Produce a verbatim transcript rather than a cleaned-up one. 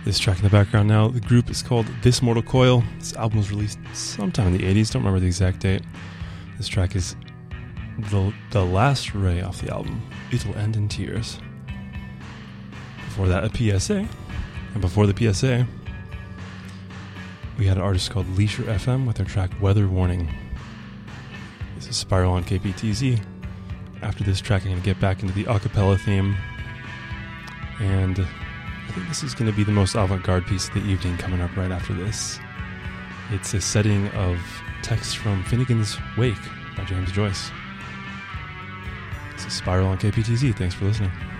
This track in the background now, the group is called This Mortal Coil. This album was released sometime in the eighties, don't remember the exact date. This track is the, the last ray off the album, It'll End in Tears. Before that, a P S A. And before the P S A, we had an artist called Leisure F M with their track Weather Warning. This is Spiral on K P T Z. After this track, I'm going to get back into the a cappella theme. And I think this is going to be the most avant-garde piece of the evening coming up right after this. It's a setting of text from Finnegan's Wake by James Joyce. This is Spiral on K P T Z. Thanks for listening.